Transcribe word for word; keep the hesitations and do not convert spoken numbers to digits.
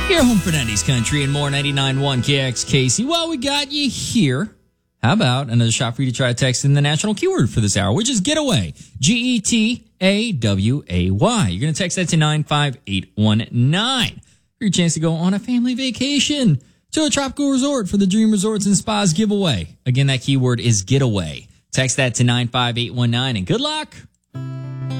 Your home for nineties country and more. Ninety-nine point one K X K C. Well, we got you here. How about another shot for you to try to text in the national keyword for this hour, which is getaway. G E T A W A Y. You're going to text that to nine five eight one nine for your chance to go on a family vacation to a tropical resort for the Dream Resorts and Spas giveaway. Again, that keyword is getaway. Text that to nine five eight one nine and good luck.